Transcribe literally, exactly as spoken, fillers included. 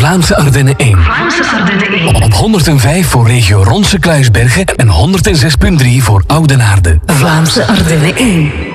Vlaamse Ardennen één. Vlaamse Ardennen één. Op honderdvijf voor regio Ronse Kluisbergen en honderdzes komma drie voor Oudenaarde. Vlaamse Ardennen één.